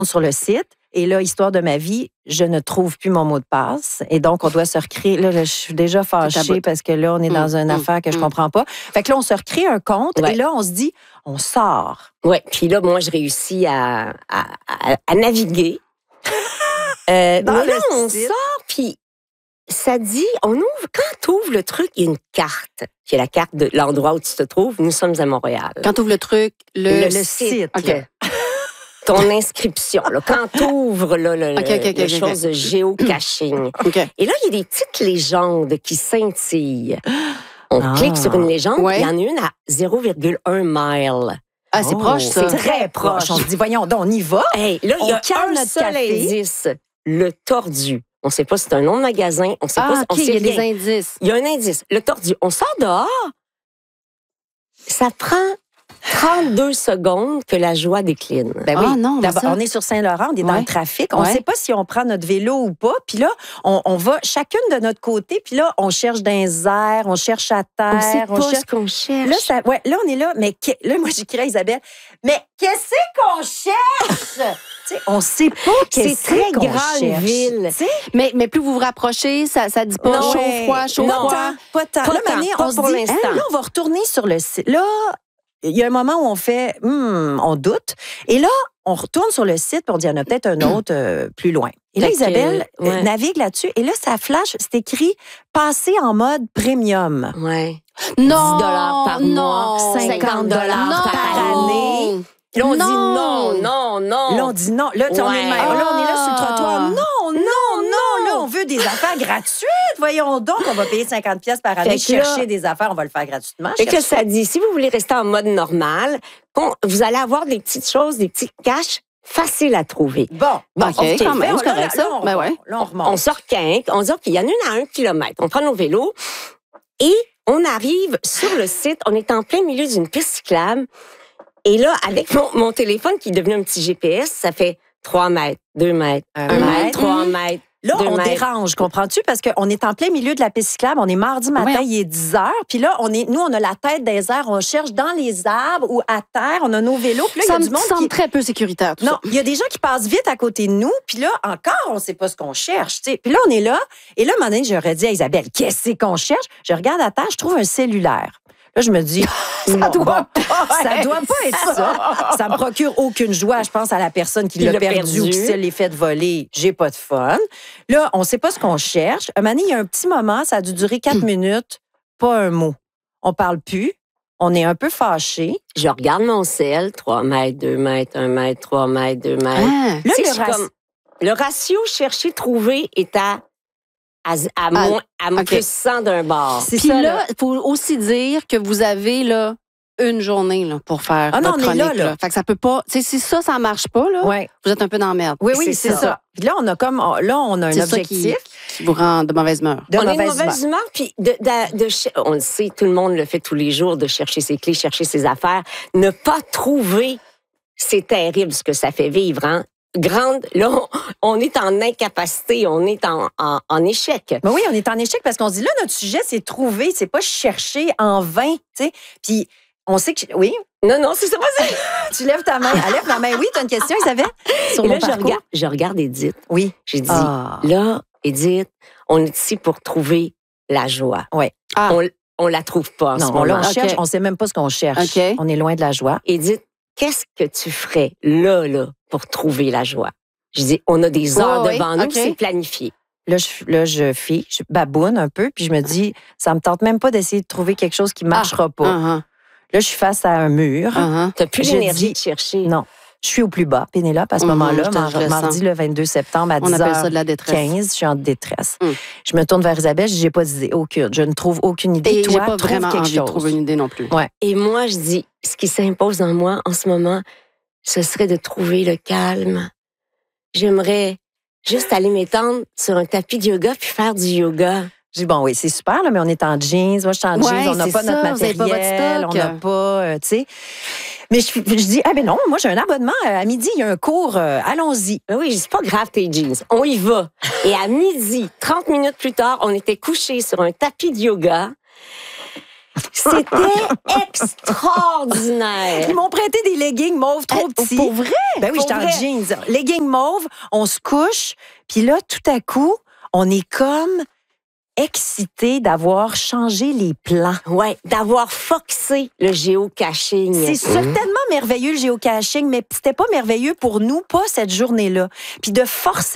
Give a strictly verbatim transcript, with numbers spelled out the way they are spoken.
sur le site. Et là, histoire de ma vie, je ne trouve plus mon mot de passe. Et donc, on doit se recréer. Là, là je suis déjà fâchée parce que là, on est dans mmh, une mmh, affaire que mmh. je comprends pas. Fait que là, on se recrée un compte ouais. et là, on se dit, on sort. Oui, puis là, moi, je réussis à, à, à, à naviguer. euh, mais là, on site. sort, puis ça dit, on ouvre, quand tu ouvres le truc, il y a une carte, qui est la carte de l'endroit où tu te trouves. Nous sommes à Montréal. Quand tu ouvres le truc, le, le, le site. site OK. Ton inscription, là, quand tu ouvres là, le, okay, okay, okay, le okay, chose okay. de géocaching. Okay. Et là, il y a des petites légendes qui scintillent. On ah. clique sur une légende, il ouais. y en a une à zéro virgule un mile. Ah, c'est oh, proche, ça. C'est très proche. On se dit, voyons, donc, on y va. Hey, là, il y a un seul café. indice, le tordu. On ne sait pas si c'est un nom de magasin. On sait ah, pas. Okay, on sait il y a rien. des indices. Il y a un indice, le tordu. On sort dehors. Ça prend trente-deux secondes que la joie décline. Ben oui, ah non, d'abord, on est sur Saint-Laurent, on est dans ouais. le trafic. On ne ouais. sait pas si on prend notre vélo ou pas. Puis là, on, on va chacune de notre côté. Puis là, on cherche dans les airs, on cherche à terre. On sait on pas cherche... ce qu'on cherche. Là, ça, ouais, là, on est là. Mais que... là, moi, j'écris à Isabelle, mais qu'est-ce qu'on cherche? On ne sait pas qu'est-ce c'est très qu'on grande cherche. ville. Mais, mais plus vous vous rapprochez, ça ne dit pas non, chaud, ouais. froid, chaud, non, froid. Pas tant. Pas là, tant, Mané, pas on se pour dit, l'instant. hein, là, on va retourner sur le site. Là, il y a un moment où on fait, hmm, on doute. Et là, on retourne sur le site et on dit, il y en a peut-être un autre euh, plus loin. Et là, Isabelle que, ouais. navigue là-dessus. Et là, ça flash, c'est écrit « Passer en mode premium ». Ouais. Non, dix dollars par non, mois, cinquante dollars par année. Là, on non. dit non, non, non. Là, on dit non. Là, ouais. on, est, là on est là sur le trottoir. Non, non, non, non. Là, on veut des affaires gratuites. Voyons donc, on va payer cinquante pièces par année. Chercher là, des affaires, on va le faire gratuitement. Et que ça dit, si vous voulez rester en mode normal, vous allez avoir des petites choses, des petits caches faciles à trouver. Bon, bon OK, okay quand même, c'est correct ça. Ben ouais. Là, on remonte. On sort quinque, on dit qu'il y en a une à un kilomètre. On prend nos vélos et on arrive sur le site. On est en plein milieu d'une piste cyclable. Et là, avec mon, mon téléphone qui est devenu un petit G P S, ça fait trois mètres, deux mètres, un, un mètre, trois mètres. Là, deux on mètres. dérange, comprends-tu? Parce qu'on est en plein milieu de la piste cyclable, on est mardi matin, ouais. il est dix heures, puis là, on est, nous, on a la tête des airs, on cherche dans les arbres ou à terre, on a nos vélos, puis là, il y a du monde semble qui... très peu sécuritaire, tout Non, ça. il y a des gens qui passent vite à côté de nous, puis là, encore, on ne sait pas ce qu'on cherche, tu sais. Puis là, on est là, et là, à un moment donné, j'aurais dit à Isabelle, qu'est-ce qu'on cherche? Je regarde à terre, je trouve un cellulaire. Là, je me dis, ça non, doit bon, pas, ça doit pas être ça. Ça me procure aucune joie. Je pense à la personne qui l'a perdu, perdu ou qui se l'est fait voler. J'ai pas de fun. Là, on sait pas ce qu'on cherche. Un moment donné, il y a un petit moment, ça a dû durer quatre minutes, pas un mot. On parle plus. On est un peu fâchés. Je regarde mon sel, trois mètres, deux mètres, un mètre, trois mètres, deux mètres. Ah, là, le, raci... comme, le ratio chercher-trouver est à À, à, ah, moins, à okay. plus cent d'un bord. Puis là, il faut aussi dire que vous avez là, une journée là, pour faire ah votre non, chronique. On est là, là. Fait que ça peut pas... Si ça, ça marche pas, là, ouais. vous êtes un peu dans la merde. Oui, oui, c'est, c'est ça. ça. Puis là, on a comme... Là, on a un c'est objectif. Ça qui, qui vous rend de mauvaise humeur. De on mauvaise, est de mauvaise humeur. Puis de, de, de, de, on le sait, tout le monde le fait tous les jours, de chercher ses clés, chercher ses affaires. Ne pas trouver, c'est terrible ce que ça fait vivre, hein? Grande, là, on, on est en incapacité, on est en, en, en échec. Ben oui, on est en échec parce qu'on se dit, là, notre sujet, c'est trouver, c'est pas chercher en vain, tu sais. Puis, on sait que... Oui? Non, non, c'est ça, vas-y. Tu lèves ta main. Elle lève ta main. Oui, tu as une question, Isabelle? Sur Et mon là, je regarde, je regarde Edith. Oui. J'ai dit, ah. là, Edith, on est ici pour trouver la joie. Oui. Ah. On, on la trouve pas en non, ce moment. Là, on okay. cherche, on sait même pas ce qu'on cherche. Okay. On est loin de la joie. Edith, qu'est-ce que tu ferais là, là, pour trouver la joie? Je dis, on a des heures oh, devant oui. nous, okay. c'est planifié. Là, je, là, je fie, je baboune un peu, puis je me dis, ça me tente même pas d'essayer de trouver quelque chose qui marchera ah, pas. Uh-huh. Là, je suis face à un mur. Uh-huh. Tu n'as plus l'énergie de chercher. Non. Je suis au plus bas, Pénélope, à ce uh-huh, moment-là, mar- mardi le vingt-deux septembre à dix heures quinze, je suis en détresse. Mm. Je me tourne vers Isabelle, je dis, j'ai pas d'idée, aucune. Je ne trouve aucune idée. Et toi, j'ai pas vraiment quelque envie chose. de trouver une idée non plus. Ouais. Et moi, je dis, ce qui s'impose en moi en ce moment, ce serait de trouver le calme. J'aimerais juste aller m'étendre sur un tapis de yoga puis faire du yoga. Je dis, bon, oui, c'est super, là, mais on est en jeans. Moi, je suis en ouais, jeans. On n'a pas ça, notre matériel. Pas votre on n'a pas, euh, tu sais. Mais je, je dis, ah ben non, moi, j'ai un abonnement. À midi, il y a un cours. Euh, allons-y. Ben oui, je dis, pas grave tes jeans. On y va. Et à midi, trente minutes plus tard, on était couchés sur un tapis de yoga. C'était extraordinaire. Ils m'ont prêté des leggings mauves trop Euh, petits. pour vrai? Ben oui, Pour j'étais en vrai. jeans. Leggings mauves, on se couche, puis là, tout à coup, on est comme excité d'avoir changé les plans. Ouais, d'avoir foxé le géocaching. C'est certainement merveilleux le géocaching, mais c'était pas merveilleux pour nous, pas cette journée-là. Puis de forcer